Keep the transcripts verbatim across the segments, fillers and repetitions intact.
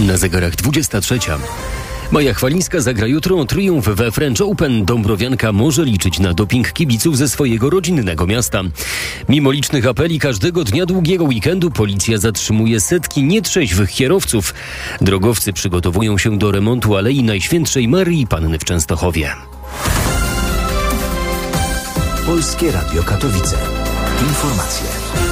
Na zegarach dwudziesta trzecia. Maja Chwalińska zagra jutro triumf we French Open. Dąbrowianka może liczyć na doping kibiców ze swojego rodzinnego miasta. Mimo licznych apeli każdego dnia długiego weekendu policja zatrzymuje setki nietrzeźwych kierowców. Drogowcy przygotowują się do remontu Alei Najświętszej Maryi Panny w Częstochowie. Polskie Radio Katowice. Informacje.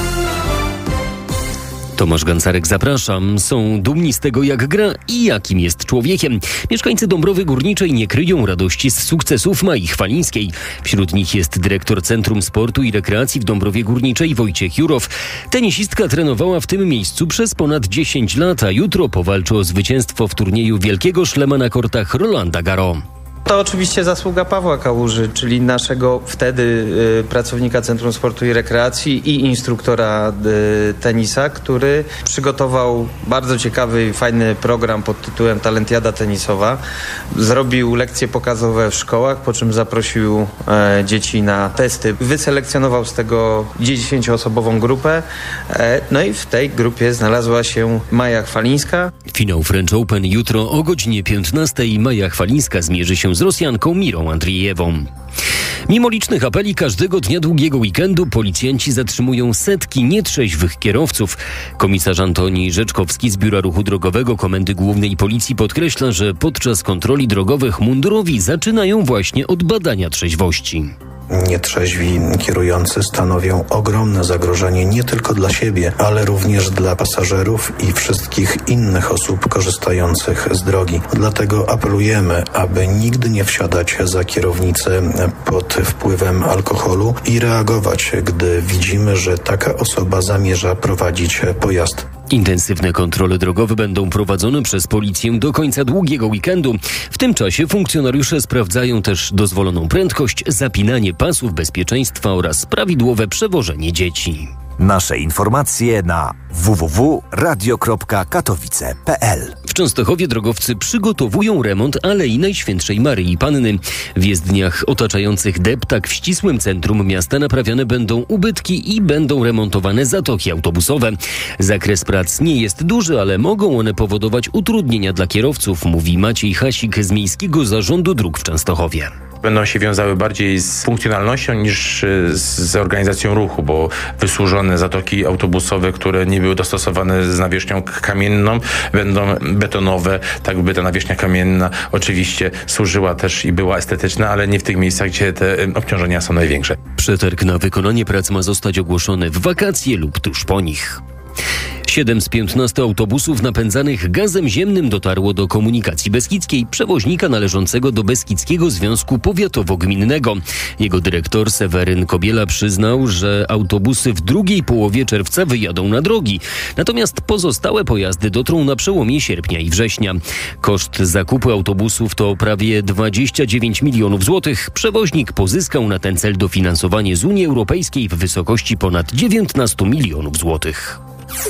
Tomasz Gancarek, zapraszam. Są dumni z tego, jak gra i jakim jest człowiekiem. Mieszkańcy Dąbrowy Górniczej nie kryją radości z sukcesów Mai Chwalińskiej. Wśród nich jest dyrektor Centrum Sportu i Rekreacji w Dąbrowie Górniczej Wojciech Jurow. Tenisistka trenowała w tym miejscu przez ponad dziesięć lat, a jutro powalczy o zwycięstwo w turnieju Wielkiego Szlema na kortach Rolanda Garros. To oczywiście zasługa Pawła Kałuży, czyli naszego wtedy y, pracownika Centrum Sportu i Rekreacji i instruktora y, tenisa, który przygotował bardzo ciekawy i fajny program pod tytułem Talentiada Tenisowa. Zrobił lekcje pokazowe w szkołach, po czym zaprosił e, dzieci na testy. Wyselekcjonował z tego dziesięcioosobową grupę, e, no i w tej grupie znalazła się Maja Chwalińska. Finał French Open jutro o godzinie piętnastej. Maja Chwalińska zmierzy się z Rosjanką Mirą Andrijewą. Mimo licznych apeli każdego dnia długiego weekendu policjanci zatrzymują setki nietrzeźwych kierowców. Komisarz Antoni Rzeczkowski z Biura Ruchu Drogowego Komendy Głównej Policji podkreśla, że podczas kontroli drogowych mundurowi zaczynają właśnie od badania trzeźwości. Nietrzeźwi kierujący stanowią ogromne zagrożenie nie tylko dla siebie, ale również dla pasażerów i wszystkich innych osób korzystających z drogi. Dlatego apelujemy, aby nigdy nie wsiadać za kierownicę pod wpływem alkoholu i reagować, gdy widzimy, że taka osoba zamierza prowadzić pojazd. Intensywne kontrole drogowe będą prowadzone przez policję do końca długiego weekendu. W tym czasie funkcjonariusze sprawdzają też dozwoloną prędkość, zapinanie pasów bezpieczeństwa oraz prawidłowe przewożenie dzieci. Nasze informacje na w w w kropka radio kropka katowice kropka p l. W Częstochowie drogowcy przygotowują remont Alei Najświętszej Maryi Panny. W jezdniach otaczających deptak w ścisłym centrum miasta naprawiane będą ubytki i będą remontowane zatoki autobusowe. Zakres prac nie jest duży, ale mogą one powodować utrudnienia dla kierowców, mówi Maciej Hasik z Miejskiego Zarządu Dróg w Częstochowie. Będą się wiązały bardziej z funkcjonalnością niż z organizacją ruchu, bo wysłużone zatoki autobusowe, które nie były dostosowane z nawierzchnią kamienną, będą betonowe, tak by ta nawierzchnia kamienna oczywiście służyła też i była estetyczna, ale nie w tych miejscach, gdzie te obciążenia są największe. Przetarg na wykonanie prac ma zostać ogłoszony w wakacje lub tuż po nich. Siedem z piętnastu autobusów napędzanych gazem ziemnym dotarło do Komunikacji Beskidzkiej, przewoźnika należącego do Beskidzkiego Związku Powiatowo-Gminnego. Jego dyrektor Seweryn Kobiela przyznał, że autobusy w drugiej połowie czerwca wyjadą na drogi. Natomiast pozostałe pojazdy dotrą na przełomie sierpnia i września. Koszt zakupu autobusów to prawie dwadzieścia dziewięć milionów złotych. Przewoźnik pozyskał na ten cel dofinansowanie z Unii Europejskiej w wysokości ponad dziewiętnaście milionów złotych.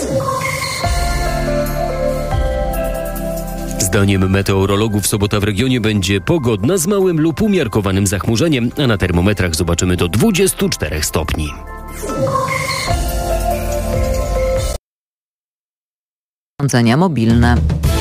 Zdaniem meteorologów sobota w regionie będzie pogodna z małym lub umiarkowanym zachmurzeniem, a na termometrach zobaczymy do dwudziestu czterech stopni. Urządzenia mobilne.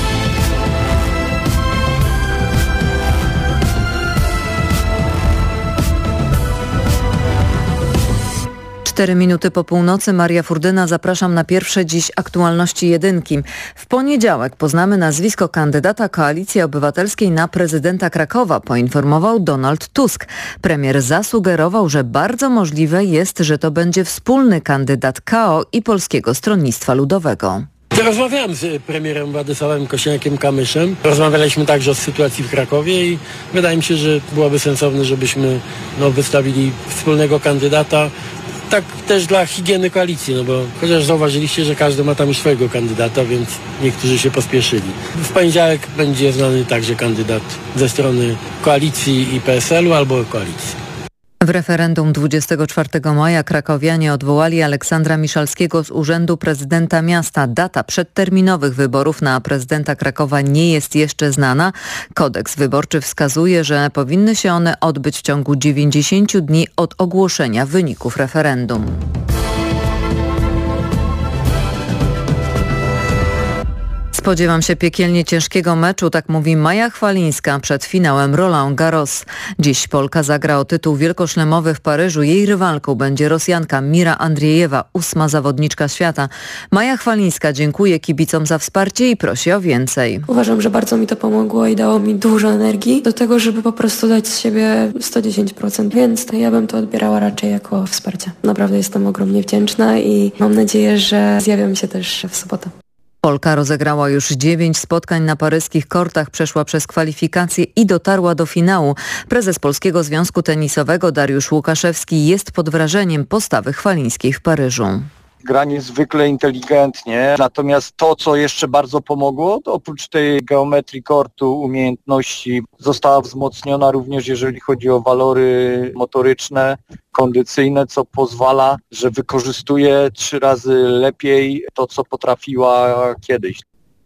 Cztery minuty po północy. Maria Furdyna, zapraszam na pierwsze dziś aktualności jedynki. W poniedziałek poznamy nazwisko kandydata Koalicji Obywatelskiej na prezydenta Krakowa, poinformował Donald Tusk. Premier zasugerował, że bardzo możliwe jest, że to będzie wspólny kandydat K O i Polskiego Stronnictwa Ludowego. Rozmawiałem z premierem Władysławem Kosiniakiem-Kamyszem. Rozmawialiśmy także o sytuacji w Krakowie i wydaje mi się, że byłoby sensowne, żebyśmy no, wystawili wspólnego kandydata. Tak też dla higieny koalicji, no bo chociaż zauważyliście, że każdy ma tam już swojego kandydata, więc niektórzy się pospieszyli. W poniedziałek będzie znany także kandydat ze strony koalicji i P S L u albo koalicji. W referendum dwudziestego czwartego maja krakowianie odwołali Aleksandra Miszalskiego z urzędu prezydenta miasta. Data przedterminowych wyborów na prezydenta Krakowa nie jest jeszcze znana. Kodeks wyborczy wskazuje, że powinny się one odbyć w ciągu dziewięćdziesięciu dni od ogłoszenia wyników referendum. Spodziewam się piekielnie ciężkiego meczu, tak mówi Maja Chwalińska przed finałem Roland Garros. Dziś Polka zagra o tytuł wielkoszlemowy w Paryżu. Jej rywalką będzie Rosjanka Mira Andriejewa, ósma zawodniczka świata. Maja Chwalińska dziękuję kibicom za wsparcie i prosi o więcej. Uważam, że bardzo mi to pomogło i dało mi dużo energii do tego, żeby po prostu dać z siebie sto dziesięć procent, więc ja bym to odbierała raczej jako wsparcie. Naprawdę jestem ogromnie wdzięczna i mam nadzieję, że zjawiam się też w sobotę. Polka rozegrała już dziewięć spotkań na paryskich kortach, przeszła przez kwalifikacje i dotarła do finału. Prezes Polskiego Związku Tenisowego Dariusz Łukaszewski jest pod wrażeniem postawy Chwalińskiej w Paryżu. Gra niezwykle inteligentnie, natomiast to, co jeszcze bardzo pomogło, to oprócz tej geometrii kortu, umiejętności, została wzmocniona również jeżeli chodzi o walory motoryczne, kondycyjne, co pozwala, że wykorzystuje trzy razy lepiej to, co potrafiła kiedyś.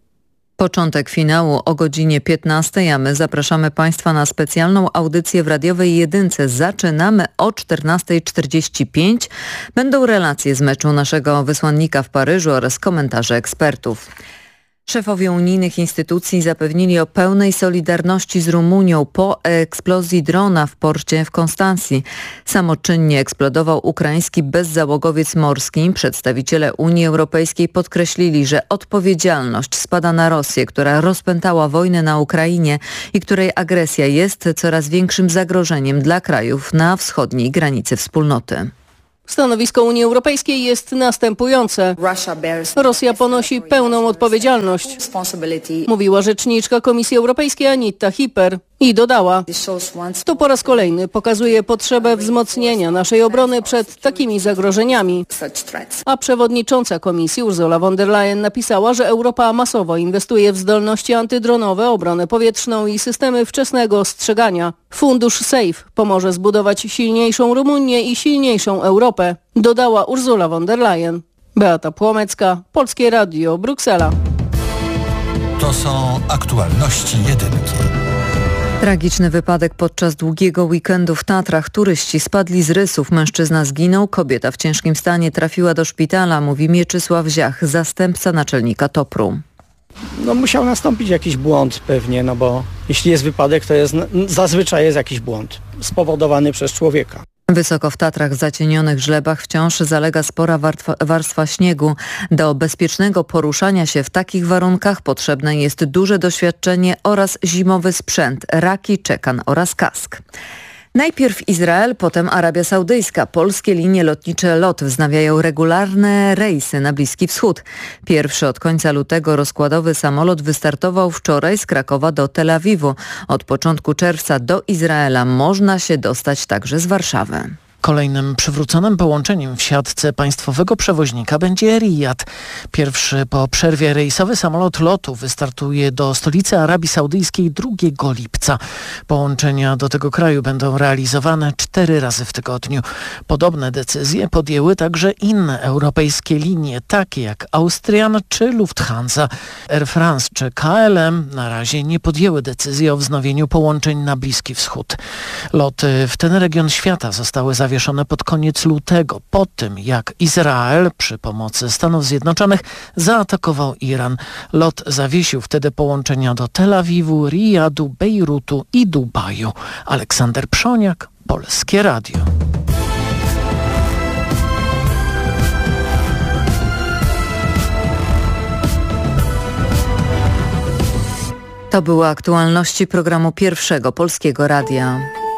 Początek finału o godzinie piętnastej, a my zapraszamy Państwa na specjalną audycję w radiowej Jedynce. Zaczynamy o czternasta czterdzieści pięć. Będą relacje z meczu naszego wysłannika w Paryżu oraz komentarze ekspertów. Szefowie unijnych instytucji zapewnili o pełnej solidarności z Rumunią po eksplozji drona w porcie w Konstancji. Samoczynnie eksplodował ukraiński bezzałogowiec morski. Przedstawiciele Unii Europejskiej podkreślili, że odpowiedzialność spada na Rosję, która rozpętała wojnę na Ukrainie i której agresja jest coraz większym zagrożeniem dla krajów na wschodniej granicy wspólnoty. Stanowisko Unii Europejskiej jest następujące. Rosja ponosi pełną odpowiedzialność, mówiła rzeczniczka Komisji Europejskiej Anita Hyper i dodała: to po raz kolejny pokazuje potrzebę wzmocnienia naszej obrony przed takimi zagrożeniami. A przewodnicząca Komisji Ursula von der Leyen napisała, że Europa masowo inwestuje w zdolności antydronowe, obronę powietrzną i systemy wczesnego ostrzegania. Fundusz SAFE pomoże zbudować silniejszą Rumunię i silniejszą Europę, dodała Ursula von der Leyen. Beata Płomecka, Polskie Radio, Bruksela. To są aktualności Jedynki. Tragiczny wypadek podczas długiego weekendu w Tatrach. Turyści spadli z rysów. Mężczyzna zginął, kobieta w ciężkim stanie trafiła do szpitala, mówi Mieczysław Ziach, zastępca naczelnika topru. No musiał nastąpić jakiś błąd pewnie, no bo jeśli jest wypadek, to jest zazwyczaj jest jakiś błąd spowodowany przez człowieka. Wysoko w Tatrach, w zacienionych żlebach wciąż zalega spora warstwa, warstwa śniegu. Do bezpiecznego poruszania się w takich warunkach potrzebne jest duże doświadczenie oraz zimowy sprzęt, raki, czekan oraz kask. Najpierw Izrael, potem Arabia Saudyjska. Polskie linie lotnicze LOT wznawiają regularne rejsy na Bliski Wschód. Pierwszy od końca lutego rozkładowy samolot wystartował wczoraj z Krakowa do Tel Awiwu. Od początku czerwca do Izraela można się dostać także z Warszawy. Kolejnym przywróconym połączeniem w siatce państwowego przewoźnika będzie Riyad. Pierwszy po przerwie rejsowy samolot lotu wystartuje do stolicy Arabii Saudyjskiej drugiego lipca. Połączenia do tego kraju będą realizowane cztery razy w tygodniu. Podobne decyzje podjęły także inne europejskie linie, takie jak Austrian czy Lufthansa. Air France czy K L M na razie nie podjęły decyzji o wznowieniu połączeń na Bliski Wschód. Loty w ten region świata zostały zawieszone zawieszone pod koniec lutego, po tym jak Izrael przy pomocy Stanów Zjednoczonych zaatakował Iran. LOT zawiesił wtedy połączenia do Tel Awiwu, Riyadu, Bejrutu i Dubaju. Aleksander Przoniak, Polskie Radio. To były aktualności programu Pierwszego Polskiego Radia.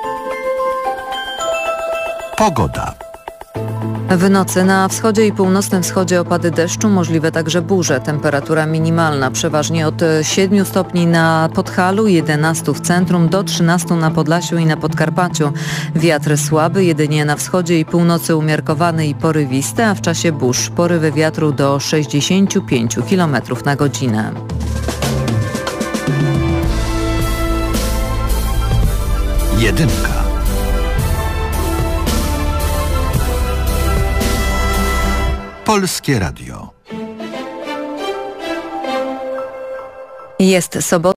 Pogoda. W nocy na wschodzie i północnym wschodzie opady deszczu, możliwe także burze. Temperatura minimalna przeważnie od siedmiu stopni na Podhalu, jedenastu w centrum, do trzynastu na Podlasiu i na Podkarpaciu. Wiatr słaby, jedynie na wschodzie i północy umiarkowany i porywisty, a w czasie burz porywy wiatru do sześćdziesięciu pięciu kilometrów na godzinę. Jedynka. Polskie Radio. Jest sobota.